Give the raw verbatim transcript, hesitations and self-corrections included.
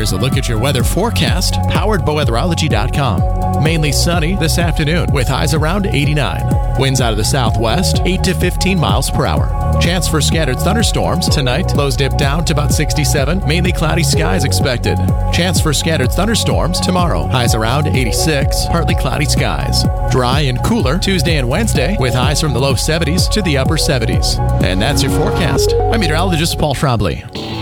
Here's a look at your weather forecast, powered by weatherology dot com. Mainly sunny this afternoon with highs around eighty-nine. Winds out of the southwest, eight to fifteen miles per hour. Chance for scattered thunderstorms tonight. Lows dip down to about sixty-seven. Mainly cloudy skies expected. Chance for scattered thunderstorms tomorrow. Highs around eighty-six. Partly cloudy skies. Dry and cooler Tuesday and Wednesday with highs from the low seventies to the upper seventies. And that's your forecast. I'm meteorologist Paul Schraubly.